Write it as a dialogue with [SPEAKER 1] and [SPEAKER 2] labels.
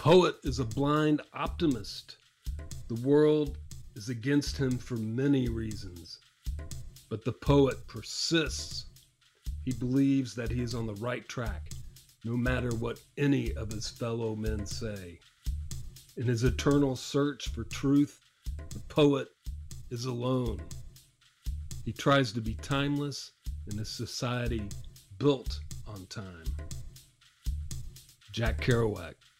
[SPEAKER 1] poet is a blind optimist. The world is against him for many reasons, but the poet persists. He believes that he is on the right track, no matter what any of his fellow men say. In his eternal search for truth, the poet is alone. He tries to be timeless in a society built on time. Jack Kerouac.